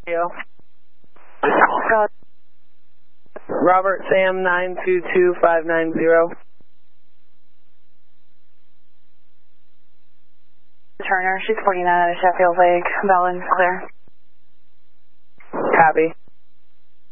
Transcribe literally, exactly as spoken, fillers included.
Robert Sam nine two two five nine zero. Turner, she's forty-nine out of Sheffield Lake. Bellin, clear. Copy.